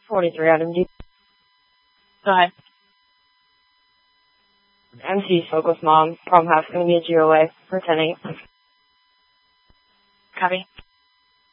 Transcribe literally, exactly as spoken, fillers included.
forty-three Adam D. Go ahead. M C spoke with mom. Prom half's gonna be a G O A for ten eight. Copy.